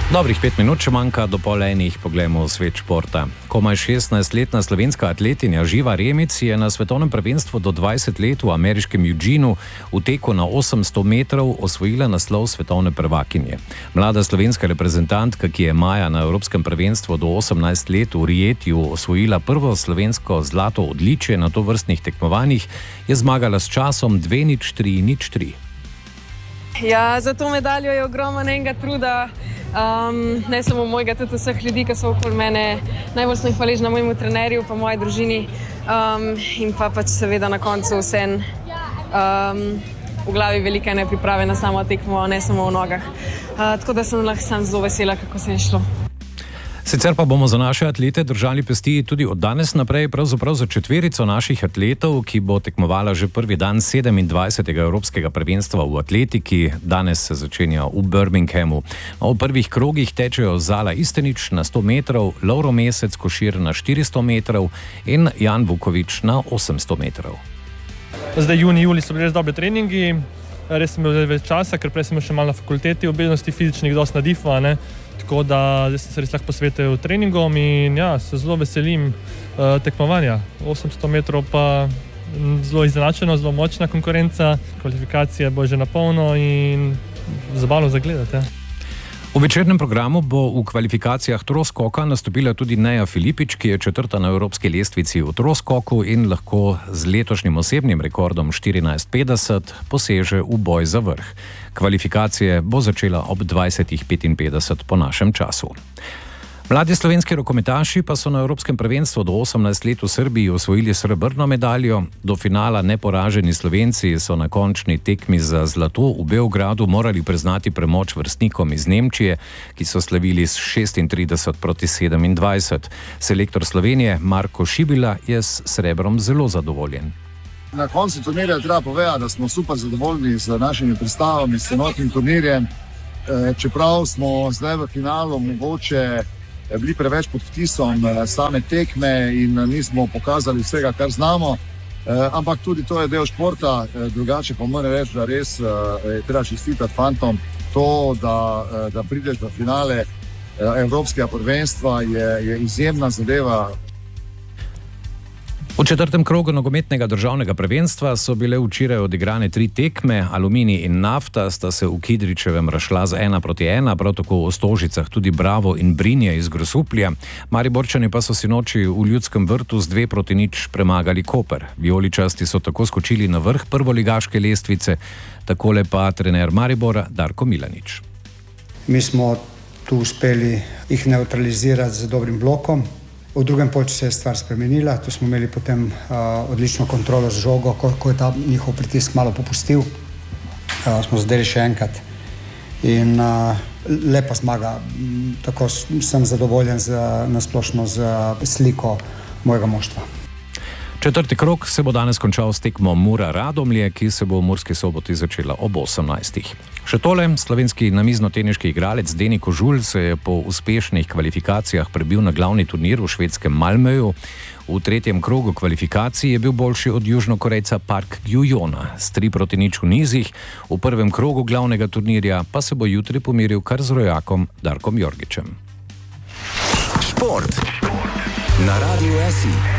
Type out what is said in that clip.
Dobrih 5 minut, če manjka do pol enih, poglejmo v svet športa. Komaj 16-letna slovenska atletinja Živa Remic je na svetovnem prvenstvu do 20 let v ameriškem Eugeneu v teku na 800 metrov osvojila naslov svetovne prvakinje. Mlada slovenska reprezentantka, ki je maja na evropskem prvenstvu do 18 let v Rijetiju osvojila prvo slovensko zlato odličje na tovrstnih tekmovanjih, je zmagala s časom 2:03:03. Ja, za to medaljo je ogromno enega truda. Ne samo mojega, tudi vseh ljudi, ki so okoli mene. Najbolj sem hvaležna mojemu trenerju, pa moji družini in pa pač seveda na koncu vsem v glavi velika nepriprave na samo tekmo, ne samo v nogah. Tako da sem lahko sam zelo vesela, kako se je šlo. Sicer pa bomo za naše atlete držali pesti tudi od danes naprej, pravzaprav za četverico naših atletov, ki bo tekmovala že prvi dan 27. Evropskega prvenstva v atletiki. Danes se začenja v Birminghamu. V prvih krogih tečejo Zala Istenič na 100 metrov, Lovro Mesec Košir na 400 metrov in Jan Vukovič na 800 metrov. Zdaj juli so bili res dobri treningi, res sem imel več časa, ker prej sem še malo na fakulteti, obveznosti fizičnih dosti na difu, tako da zdaj sem se res lahko posvetil treningom in ja, se zelo veselim tekmovanja. 800 metrov pa zelo izenačeno, zelo močna konkurenca, kvalifikacije bo že na polno in zabavno za gledati. V večernem programu bo v kvalifikacijah troskoka nastopila tudi Neja Filipič, ki je četrta na evropski lestvici v troskoku in lahko z letošnjim osebnim rekordom 14:50 poseže v boj za vrh. Kvalifikacije bo začela ob 20:55 po našem času. Mladi slovenski rokometaši pa so na evropskem prvenstvu do 18 let v Srbiji osvojili srebrno medaljo. Do finala neporaženi Slovenci so na končni tekmi za zlato v Beogradu morali priznati premoč vrstnikom iz Nemčije, ki so slavili s 36:27. Selektor Slovenije Marko Šibila je s srebrom zelo zadovoljen. Na koncu turnirja treba povedati, da smo super zadovoljni z našimi predstavami, s enotnim turnirjem. Čeprav smo zdaj v finalu mogoče bili preveč pod vtisom same tekme in nismo pokazali vsega, kar znamo, ampak tudi to je del športa. Drugače pa moram reči, da res treba čestitati fantom to, da prideš do finale evropskega prvenstva, je izjemna zadeva. V četrtem krogu nogometnega državnega prvenstva so bile včeraj odigrane 3 tekme. Aluminij in Nafta sta se v Kidričevem razšla z 1:1, prav tako v Stožicah tudi Bravo in Brinje iz Grosuplja. Mariborčani pa so sinoči v Ljudskem vrtu z 2:0 premagali Koper. Vijoličasti so tako skočili na vrh prvoligaške lestvice, takole pa trener Maribora Darko Milanič. Mi smo tu uspeli jih neutralizirati z dobrim blokom. V drugem polčasu se je stvar spremenila, tu smo imeli potem odlično kontrolo z žogo, ko je ta njihov pritisk malo popustil. Smo zadeli še enkrat in lepa zmaga. Tako sem zadovoljen nasplošno z sliko mojega moštva. Četrti krog se bo danes končal s tekmo Mura-Radomlje, ki se bo v Murski Soboti začela ob 18. Še tole, slovenski namiznoteniški igralec Deni Kožul se je po uspešnih kvalifikacijah prebil na glavni turnir v švedskem Malmöju. V tretjem krogu kvalifikacij je bil boljši od južnokorejca Park Gyu-jona s 3:0 v nizih. V prvem krogu glavnega turnirja pa se bo jutri pomiril kar z rojakom Darkom Jorgičem. Šport na Radiu SI.